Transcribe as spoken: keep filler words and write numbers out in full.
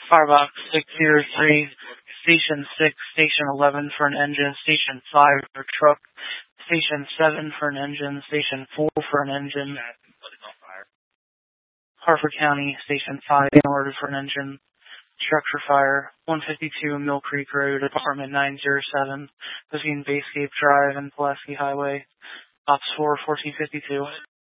Firebox six zero three, Station six, Station eleven for an engine, Station five for truck, Station seven for an engine, Station four for an engine. Harford County, Station five in order for an engine. Structure fire, one fifty-two Mill Creek Road, apartment nine oh seven, between Basecape Drive and Pulaski Highway. Ops four, fourteen fifty-two.